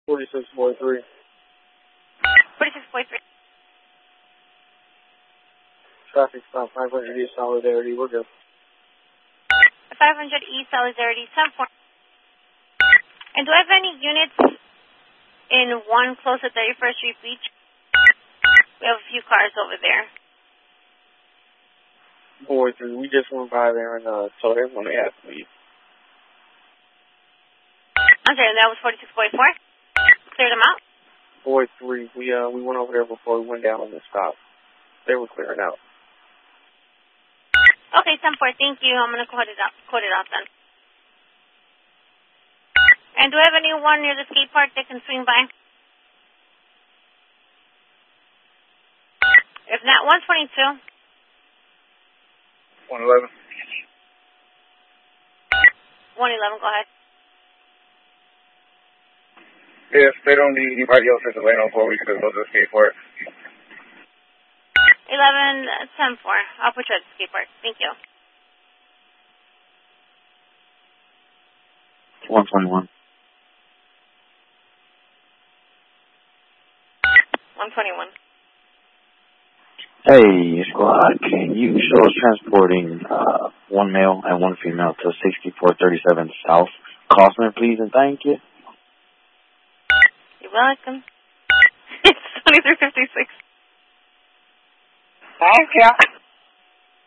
46.3. 46.3. Traffic stop 500 East Solidarity. We're good. 500 East Solidarity, 10-4. And do I have any units in 1 close to 31st Street Beach? We have a few cars over there. 43. We just went by there and told everyone they had to leave. I'm sorry, that was 46.4? Cleared them out? 43. We went over there before we went down on the stop. They were clearing out. Okay, 10-4. Thank you. I'm going to quote it out then. And do I have anyone near the skate park that can swing by? If not, 122. 111. 111, go ahead. If they don't need anybody else at the lane on 4, we could go to the skate park. 11, 10-4. I'll put you at the skate park. Thank you. 121. 121. Hey, squad, can you show us transporting 1 male and 1 female to 6437 South Kaufman, please, and thank you. You're welcome. It's 2356. Thank you.